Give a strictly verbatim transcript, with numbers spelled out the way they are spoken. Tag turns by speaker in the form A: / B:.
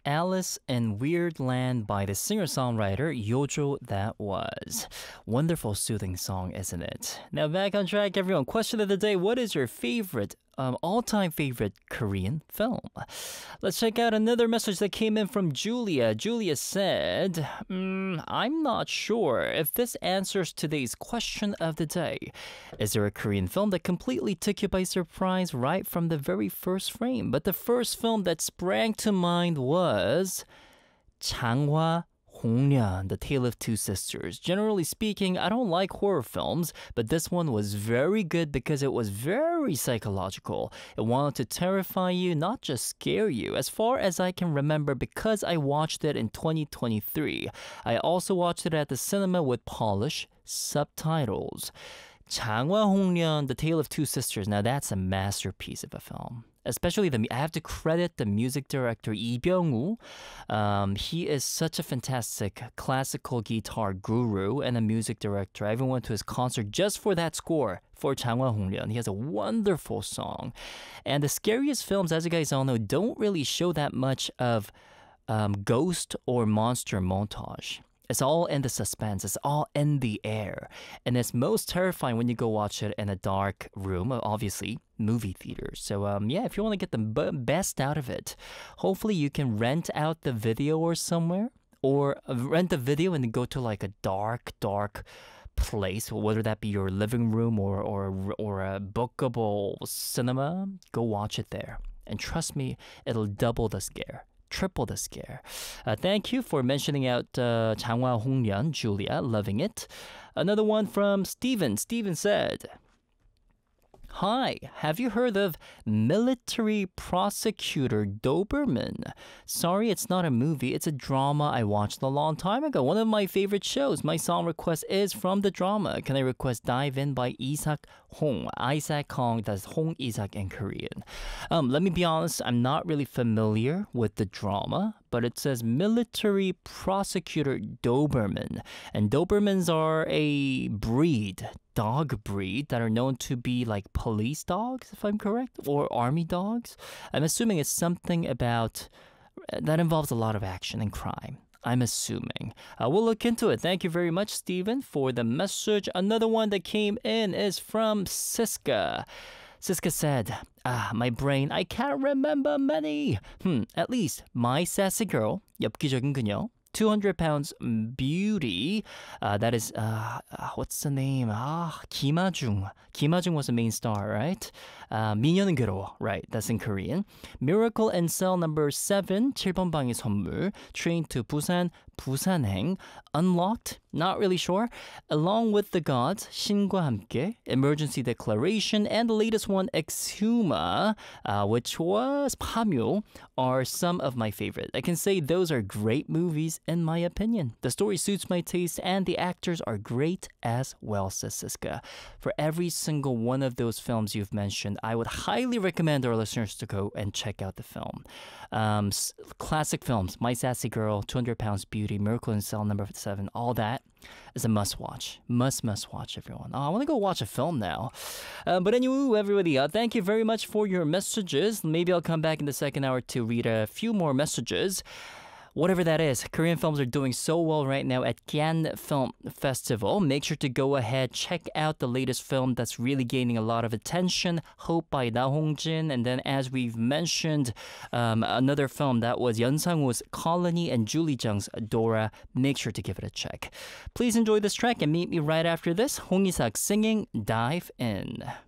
A: Alice in Weirdland by the singer-songwriter Yojo that was. Wonderful soothing song, isn't it? Now back on track, everyone. Question of the day, what is your favorite, um, all-time favorite Korean film? Let's check out another message that came in from Julia. Julia said, mm, I'm not sure if this answers today's question of the day. Is there a Korean film that completely took you by surprise right from the very first frame? But the first film that sprang to mind was 장화 홍련, The Tale of Two Sisters. Generally speaking, I don't like horror films, but this one was very good because it was very psychological. It wanted to terrify you, not just scare you. As far as I can remember, because I watched it in twenty twenty-three, I also watched it at the cinema with Polish subtitles. 장화 홍련, The Tale of Two Sisters. Now that's a masterpiece of a film. Especially the, I have to credit the music director Lee Byung-woo. Um, he is such a fantastic classical guitar guru and a music director. I even went to his concert just for that score for 장화 홍련. He has a wonderful song. And the scariest films, as you guys all know, don't really show that much of um, ghost or monster montage. It's all in the suspense. It's all in the air. And it's most terrifying when you go watch it in a dark room, obviously, movie theaters. So, um, yeah, if you want to get the b- best out of it, hopefully you can rent out the video or somewhere, or uh, rent the video and then go to like a dark, dark place, whether that be your living room or, or, or a bookable cinema. Go watch it there. And trust me, it'll double the scare. Triple the scare. Uh, thank you for mentioning out uh, 장화 홍련, Julia. Loving it. Another one from Steven. Steven said, Hi, have you heard of Military Prosecutor Doberman? Sorry, it's not a movie. It's a drama I watched a long time ago. One of my favorite shows. My song request is from the drama. Can I request Dive In by Isaac Hong? Isaac Hong, that's Hong Isaac in Korean. Um, let me be honest, I'm not really familiar with the drama, but it says Military Prosecutor Doberman. And Dobermans are a breed, dog breed, that are known to be like police dogs, if I'm correct, or army dogs. I'm assuming it's something about that involves a lot of action and crime. I'm assuming. Uh, we'll look into it. Thank you very much, Stephen, for the message. Another one that came in is from Siska. Siska said, ah, my brain, I can't remember many. Hmm, at least My Sassy Girl, 엽기적인 그녀, two hundred pounds beauty. Uh, that is, uh, what's the name? Ah, 김아중. 김아중 was the main star, right? Uh, 미녀는 괴로워, right? That's in Korean. Miracle in Cell number seven, 칠 번 방의 선물. Train to Busan, 부산행. Unlocked, not really sure. Along with the Gods, 신과 함께. Emergency Declaration. And the latest one, Exhuma, uh, which was 파묘, are some of my favorite. I can say those are great movies in my opinion. The story suits my taste and the actors are great as well, says Siska. For every single one of those films you've mentioned, I would highly recommend our listeners to go and check out the film. Um, s- classic films, My Sassy Girl, two hundred pounds Beauty, Miracle in Cell number seven, all that is a must-watch. Must, must watch, everyone. Oh, I want to go watch a film now. Uh, but anyway, everybody, uh, thank you very much for your messages. Maybe I'll come back in the second hour to read a few more messages. Whatever that is, Korean films are doing so well right now at Cannes Film Festival. Make sure to go ahead, check out the latest film that's really gaining a lot of attention, Hope by Na Hong-jin. And then as we've mentioned, um, another film that was Yeon Sang-woo's Colony and Julie Jung's Dora. Make sure to give it a check. Please enjoy this track and meet me right after this. Hong Isak singing Dive In.